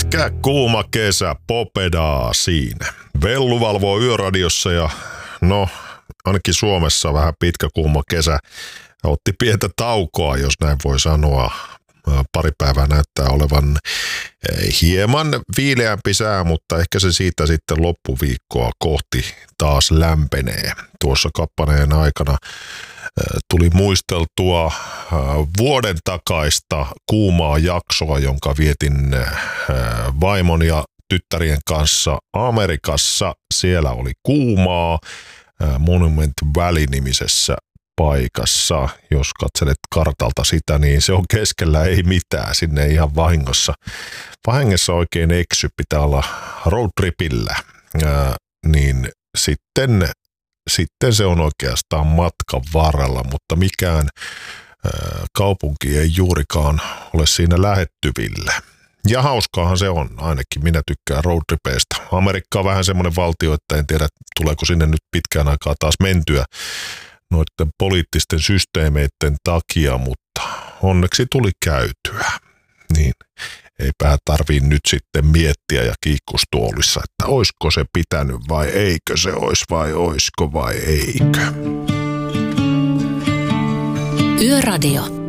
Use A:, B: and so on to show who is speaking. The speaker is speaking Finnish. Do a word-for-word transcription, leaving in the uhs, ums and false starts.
A: Pitkä kuuma kesä, popedaa siinä. Vellu valvoo Yöradiossa ja no ainakin Suomessa vähän pitkä kuuma kesä. Otti pientä taukoa, jos näin voi sanoa. Pari päivää näyttää olevan hieman viileämpi sää, mutta ehkä se siitä sitten loppuviikkoa kohti taas lämpenee. Tuossa kappaneen aikana tuli muisteltua vuoden takaista kuumaa jaksoa, jonka vietin vaimon ja tyttärien kanssa Amerikassa. Siellä oli kuumaa Monument Valley-nimisessä paikassa. Jos katselet kartalta sitä, niin se on keskellä ei mitään. Sinne ei ihan vahingossa. Vahingossa oikein eksy, pitää olla roadtripillä. Ää, niin sitten, sitten se on oikeastaan matkan varrella, mutta mikään ää, kaupunki ei juurikaan ole siinä lähettyvillä. Ja hauskaahan se on, ainakin minä tykkään roadtripeistä. Amerikka on vähän semmoinen valtio, että en tiedä tuleeko sinne nyt pitkään aikaa taas mentyä noiden poliittisten systeemeiden takia, mutta onneksi tuli käytyä. Niin eipä tarvii nyt sitten miettiä ja kiikkustuolissa, että oisko se pitänyt vai eikö se ois vai oisko vai eikö.
B: Yöradio.